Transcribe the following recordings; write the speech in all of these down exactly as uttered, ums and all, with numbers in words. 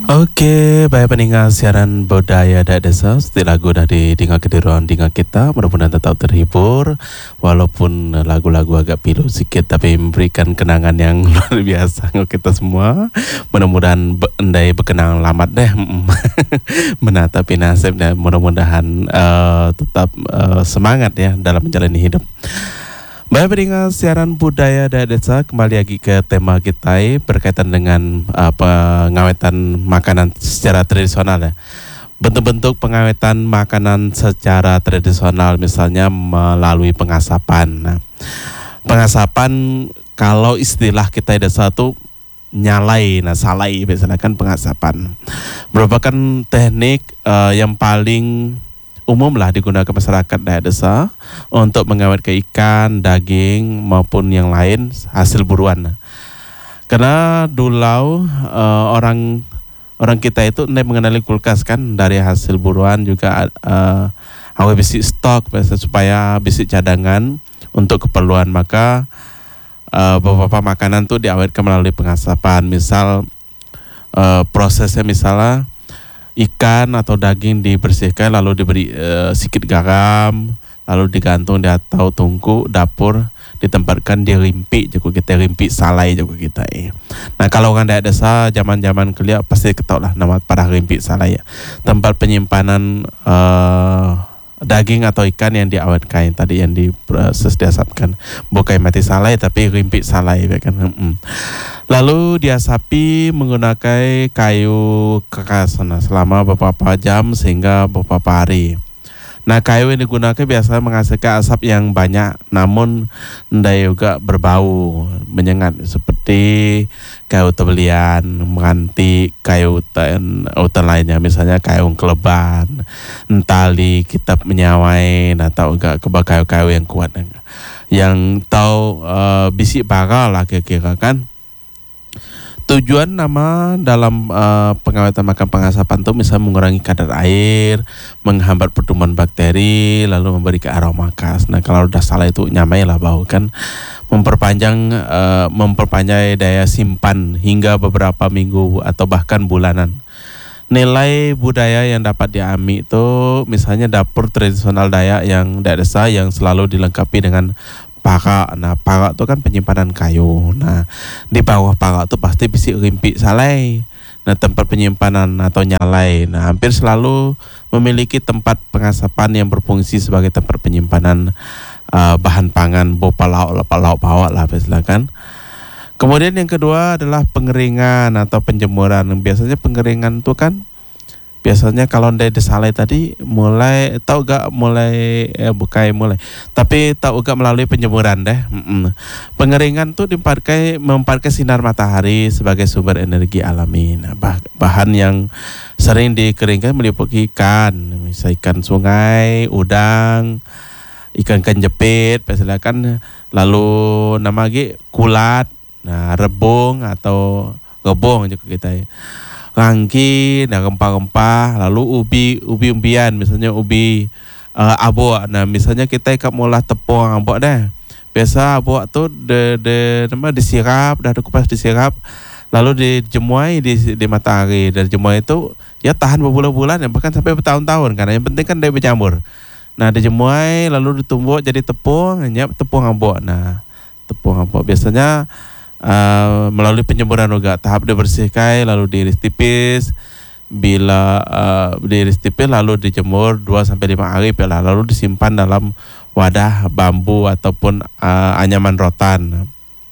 Oke, baik pendengar siaran budaya dan desa, setiap lagu dari dengar kediruan dengar kita, mudah-mudahan tetap terhibur, walaupun lagu-lagu agak pilu sedikit, tapi memberikan kenangan yang luar biasa untuk kita semua. Mudah-mudahan be- endai berkenang lamat deh, menatapi nasib dan mudah-mudahan eh, tetap eh, semangat ya dalam menjalani hidup. Baik pendengar siaran budaya dan desa, kembali lagi ke tema kita eh, berkaitan dengan uh, pengawetan makanan secara tradisional ya. Bentuk-bentuk pengawetan makanan secara tradisional misalnya melalui pengasapan. Nah, pengasapan kalau istilah kita di desa itu nyalai, nah salai biasanya kan pengasapan. Merupakan teknik uh, yang paling umum lah digunakan masyarakat daerah desa untuk mengawetkan ikan, daging maupun yang lain hasil buruan. Karena dulu uh, orang orang kita itu nih mengenali kulkas kan dari hasil buruan juga uh, awal bisi stok biasa supaya bisi cadangan untuk keperluan, maka uh, beberapa makanan tuh diawetkan melalui pengasapan. Misal uh, prosesnya misalnya ikan atau daging dibersihkan lalu diberi uh, sedikit garam, lalu digantung di atau tungku dapur, ditempatkan di rimpi juga kita rimpi salai juga kita eh. Nah kalau orang daerah desa zaman-zaman kuliah pasti ketahui lah nama pada rimpi salai ya. Tempat penyimpanan uh, daging atau ikan yang diawetkan tadi yang diproses diasapkan, bukan mati salai tapi rimpi salai ya kan. Hmm. Lalu diasapi menggunakan kayu keras nah, selama beberapa jam sehingga beberapa hari. Nah kayu yang digunakan biasanya menghasilkan asap yang banyak namun tidak juga berbau menyengat seperti kayu tebelian, meranti, kayu utan, utan lainnya misalnya kayu keleban, entali, kitab menyawai, atau enggak kebak kayu-kayu yang kuat yang tahu uh, bisik bara lah kira-kira kan. Tujuan nama dalam uh, pengawetan makan pengasapan itu misalnya mengurangi kadar air, menghambat pertumbuhan bakteri, lalu memberikan aroma khas. Nah kalau udah salah itu nyamai lah bau kan, memperpanjang uh, memperpanjang daya simpan hingga beberapa minggu atau bahkan bulanan. Nilai budaya yang dapat diambil itu misalnya dapur tradisional Dayak yang Dayak desa yang selalu dilengkapi dengan parak. Nah parak itu kan penyimpanan kayu. Nah di bawah parak itu pasti bisa rimpi salai. Nah tempat penyimpanan atau nyalai. Nah hampir selalu memiliki tempat pengasapan yang berfungsi sebagai tempat penyimpanan uh, bahan pangan, berupa lauk, lauk bawah lah silakan. Kemudian yang kedua adalah pengeringan atau penjemuran. Biasanya pengeringan itu kan biasanya kalau dari desalai tadi mulai tahu gak mulai eh, bukai mulai tapi tahu gak melalui penjemuran deh. Mm-mm. Pengeringan tuh dipakai mempakai sinar matahari sebagai sumber energi alami. Nah, bah, bahan yang sering dikeringkan meliputi ikan, misalnya ikan sungai, udang, ikan-ikan jepit, misalkan lalu nama lagi kulat, nah rebung atau rebung juga kita ya. Rangki, nah rempah-rempah, lalu ubi, ubi umbian, misalnya ubi uh, abok. Nah misalnya kita ikat molah tepung abok deh. Biasa abok tuh de, de, nama disirap, dah dikupas disirap, lalu dijemuai di, di matahari. Dan jemuai itu ya tahan berbulan-bulan, ya bahkan sampai bertahun-tahun. Karena yang penting kan dia berjamur. Nah dijemuai, lalu ditumbuk jadi tepung, nyap tepung abok. Nah tepung abok biasanya Uh, melalui penjemuran juga tahap dibersihkan lalu diiris tipis, bila uh, diiris tipis lalu dijemur dua sampai lima hari lalu disimpan dalam wadah bambu ataupun uh, anyaman rotan.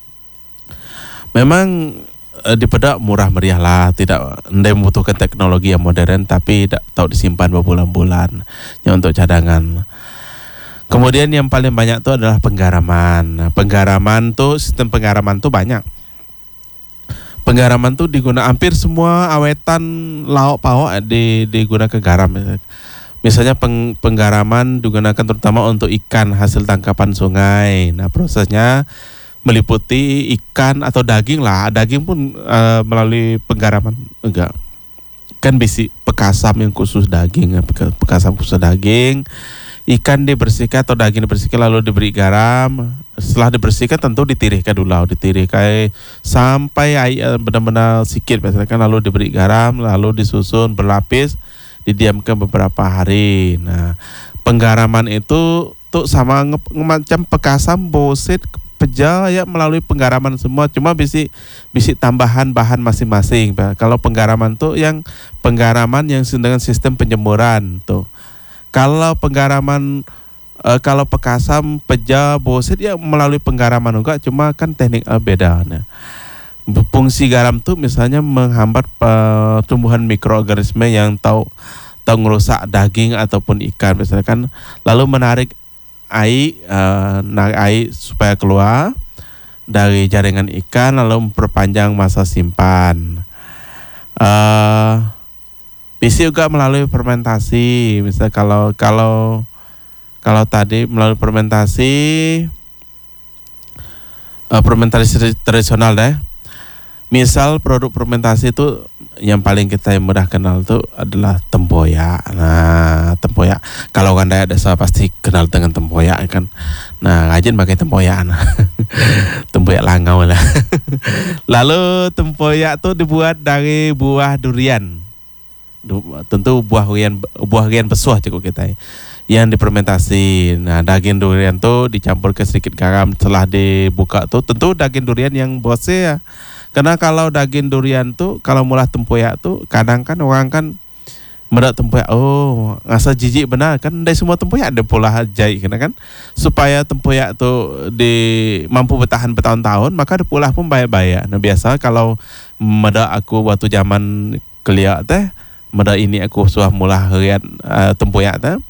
Memang uh, di pedak murah meriah lah, tidak tidak membutuhkan teknologi yang modern tapi tidak tahu disimpan berbulan-bulan ya untuk cadangan. Kemudian yang paling banyak itu adalah penggaraman. Nah, penggaraman tuh sistem penggaraman tuh banyak. Penggaraman tuh digunakan hampir semua awetan lauk pauk di, digunakan garam. Misalnya peng, penggaraman digunakan terutama untuk ikan hasil tangkapan sungai. Nah prosesnya meliputi ikan atau daging lah. Daging pun uh, melalui penggaraman enggak. Kan bisi pekasam yang khusus daging, pekasam khusus daging ikan dibersihkan atau daging dibersihkan lalu diberi garam. Setelah dibersihkan tentu ditirihkan dulu, ditirihkan sampai air benar-benar sikit misalkan, lalu diberi garam, lalu disusun berlapis, didiamkan beberapa hari. Nah, penggaraman itu tuh sama nge- macam pekasam, bosit, peja ya melalui penggaraman semua, cuma bisi bisi tambahan bahan masing-masing. Kalau penggaraman tuh yang penggaraman yang dengan sistem penjemuran tuh. Kalau penggaraman e, kalau pekasam, peja, bosit ya melalui penggaraman juga, cuma kan teknik e, beda. Nah, fungsi garam tuh misalnya menghambat pertumbuhan mikroorganisme yang tahu tahu ngerusak daging ataupun ikan misalkan, lalu menarik air, uh, narik air supaya keluar dari jaringan ikan, lalu memperpanjang masa simpan. Uh, bisa juga melalui fermentasi, misal kalau kalau kalau tadi melalui fermentasi, uh, fermentasi tradisional deh. Misal produk fermentasi itu yang paling kita yang mudah kenal itu adalah tempoyak. Nah, tempoyak. Kalau kan ada desa pasti kenal dengan tempoyak kan. Nah, rajin pakai tempoyak. Nah. Tempoyak langau lah. Lalu tempoyak itu dibuat dari buah durian. Du, tentu buah durian buah durian besuah cukup kita. Yang difermentasi. Nah, daging durian tuh dicampur ke sedikit garam, setelah dibuka tuh tentu daging durian yang bose ya. Karena kalau daging durian tuh, kalau mulah tempoyak tuh, kadang kan orang kan medak tempoyak, oh ngasa jijik benar kan, dari semua tempoyak ada pola jahit kan, supaya tempoyak tuh di mampu bertahan bertahun-tahun, maka ada pola pun bayar-bayar. Nah biasa kalau medak aku waktu zaman kuliah teh, medak ini aku suah mulah harian uh, tempoyak teh.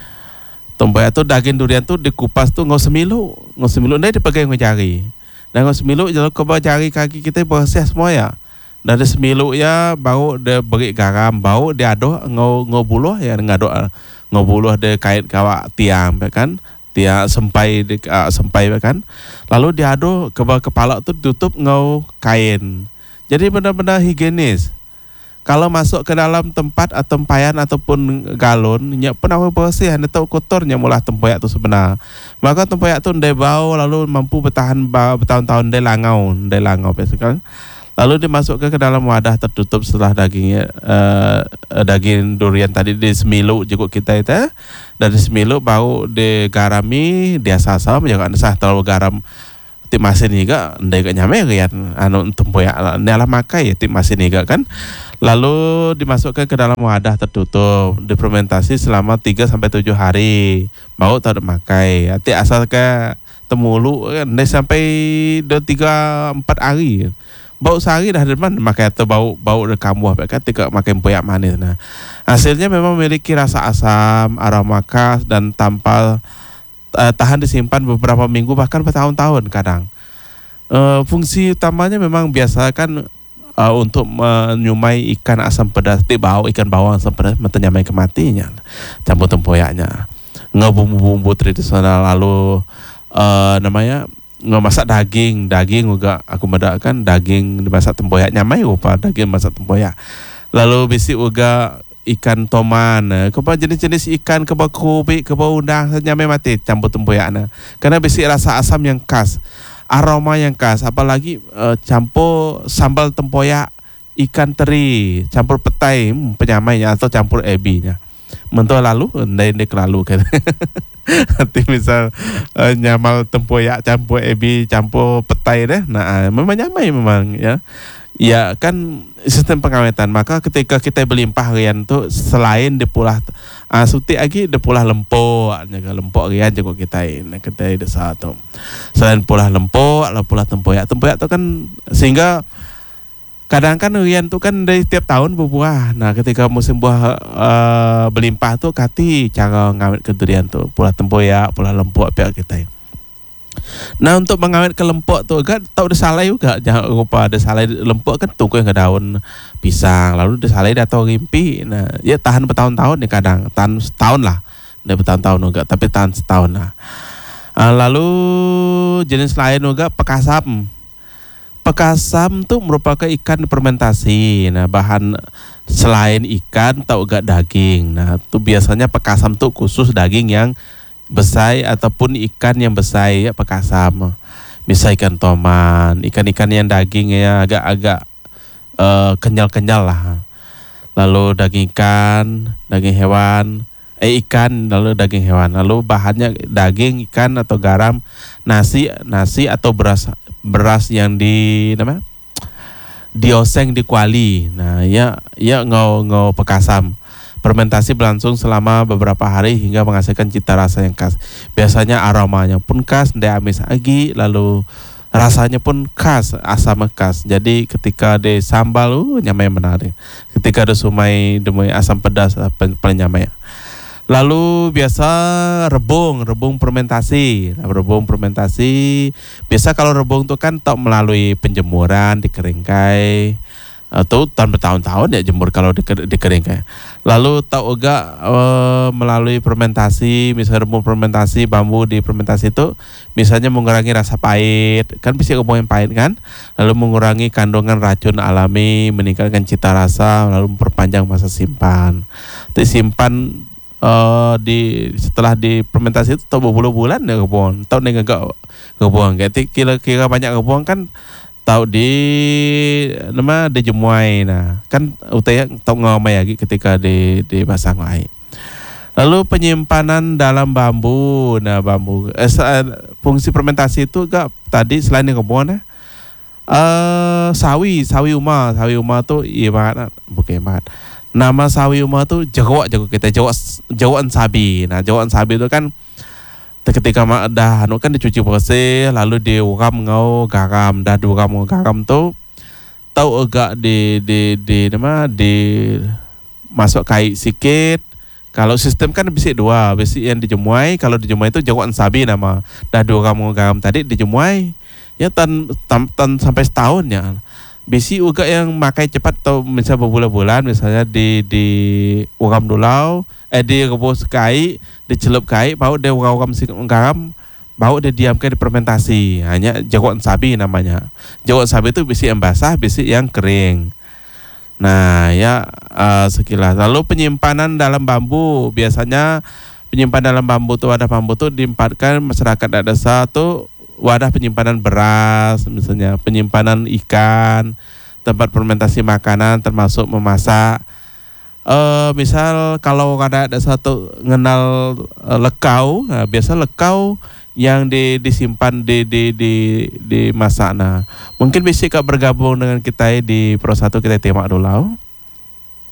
Tempoyak tuh daging durian tuh dikupas tuh ngau semilu, ngau semilu ini dipakai ngejari. Dan ngau semilu kalau kau jari kaki kita bersih semua ya. Dari semilu ya baru dia beri garam, baru dia aduk ngau ngau buluh ya, ngaduk ngau buluh dia kait kawak tiang kan, tiang sempai di, uh, sempai kan. Lalu dia aduk ke kepala tu tutup ngau kain. Jadi benar-benar higienis. Kalau masuk ke dalam tempat atau tempayan ataupun galon, nyak pernah bersih, hanya tahu kotornya mulah tempoyak itu sebenar. Maka tempoyak itu ndai bau, lalu mampu bertahan bertahun-tahun, ndai langau, ndai langau kan. Lalu dimasukkan ke dalam wadah tertutup setelah dagingnya uh, daging durian tadi disemilu juga kita itu, dari semilu bau digarami, dia sasam jangan sah terlalu garam. Tim masin juga ndai gak nyame kan anu tempoyak nyala makai ya tim masin juga kan. Lalu dimasukkan ke dalam wadah tertutup, difermentasi selama tiga sampai tujuh hari. Mau tak makai. Hati asal ke temulu kan ndai sampai dua tiga empat hari. Bau sehari dah depan makai atau bau bau rekamuah kan tidak makai tempoyak manis. Nah, hasilnya memang memiliki rasa asam, aroma khas dan tanpa Uh, tahan disimpan beberapa minggu bahkan bertahun-tahun kadang. Uh, fungsi utamanya memang biasa kan uh, untuk menyumai ikan asam pedas, bau ikan bawang asam pedas, menyamai kematinya. Campur tempoyaknya, ngebumbu-bumbu tradisional, lalu uh, namanya ngemasak daging, daging juga aku medakkan daging dimasak tempoyak nyamai apa daging masak tempoyak. Lalu bisi juga ikan toman, keba jenis-jenis ikan, keba kobe, keba udang, nyamai mati campur tempoyak na. Karena bisi rasa asam yang khas, aroma yang khas, apalagi uh, campur sambal tempoyak ikan teri, campur petai, hmm, penyamainya atau campur ebinya. Mentua lalu, ndai ndai lalu kan. Nanti misal uh, nyamal tempoyak campur ebi, campur petai deh. Nah, memang nyamai memang ya. Ya kan sistem pengawetan, maka ketika kita berlimpah rian tu selain dipulah uh, suti lagi dipulah lempok, jaga lempok rian jago kita ini kita desa tu. Selain pulah lempok, lalu pulah tempoyak. Tempoyak tu kan sehingga kadang kan rian tu kan dari tiap tahun berbuah. Nah, ketika musim buah uh, berlimpah tu kati cara ngawet ke durian tu, pulah tempoyak, pulah lempok pihak kita. Nah, untuk mengawet ke lempok tu kan tahu disalai juga, jangan lupa disalai lempok kan tunggu yang ke daun pisang, lalu disalai atau rimpi. Nah, ya tahan bertahun-tahun nih kadang, tahan setahun lah, dia bertahun-tahun juga, tapi tahan setahun lah. Uh, lalu jenis lain juga pekasam. Pekasam tuh merupakan ikan fermentasi. Nah, bahan selain ikan atau enggak daging. Nah, tuh biasanya pekasam tuh khusus daging yang besai ataupun ikan yang besai ya pekasam. Bisa ikan toman, ikan-ikan yang dagingnya agak-agak uh, kenyal-kenyal lah. Lalu daging ikan, daging hewan, eh ikan, lalu daging hewan. Lalu bahannya daging, ikan atau garam, nasi, nasi atau beras, beras yang di namanya dioseng di kuali. Nah, ya, ya ngau ngau pekasam. Fermentasi berlangsung selama beberapa hari hingga menghasilkan cita rasa yang khas. Biasanya aromanya pun khas, ndak amis agi, lalu rasanya pun khas, asam khas. Jadi ketika di sambal, uh, nyamai menarik. Ketika ada sumai, demai asam pedas, paling nyamai. Lalu biasa rebung, rebung fermentasi. Nah, rebung fermentasi, biasa kalau rebung itu kan tak melalui penjemuran, dikeringkai. Atau tahun bertahun-tahun ya jemur kalau dikeringkai. Lalu tahu enggak e, melalui fermentasi, misalnya rebung fermentasi bambu di fermentasi itu misalnya mengurangi rasa pahit, kan bisa ngomongin pahit kan, lalu mengurangi kandungan racun alami, meningkatkan cita rasa, lalu memperpanjang masa simpan. Disimpan e, di setelah di fermentasi itu tahu beberapa bulan ya kebuang, tahu nih enggak kebuang, kayak kira-kira banyak kebuang kan tahu di nama dijemuai. Nah kan utaya tahu ngomai lagi ketika di di basang air. Lalu penyimpanan dalam bambu. Nah bambu eh, fungsi fermentasi itu enggak tadi selain yang kebun eh sawi sawi uma sawi uma tuh ibarat bukan ibarat nama sawi uma tuh jawa jago kita jawa jawaan sabi. Nah jawaan sabi itu kan ketika dah anu kan dicuci bersih lalu diuram ngau garam, dah diuram ngau garam tuh tahu agak di di di nama di masuk kai sikit. Kalau sistem kan bisa dua, bisa yang dijemuai, kalau dijemuai itu jawaan sabi nama, dah diuram ngau garam tadi dijemuai ya tan, tan, tan sampai setahun ya. Bisi juga yang makai cepat atau misalnya berbulan-bulan, misalnya di di uram dulau, eh di rebus kai, dicelup kai, bau dia uram garam, bau dia diamkan di fermentasi. Hanya jawaan sabi namanya. Jawaan sabi itu bisi yang basah, bisi yang kering. Nah ya uh, sekilas. Lalu penyimpanan dalam bambu, biasanya penyimpanan dalam bambu tuh wadah bambu tuh diempatkan masyarakat adat desa tuh wadah penyimpanan beras, misalnya penyimpanan ikan, tempat fermentasi makanan termasuk memasak. Uh, misal kalau ada ada satu ngenal uh, lekau, nah, biasa lekau yang di, disimpan di di di di masak. Nah, mungkin bisa kak bergabung dengan kita di Pro satu kita tema dulu.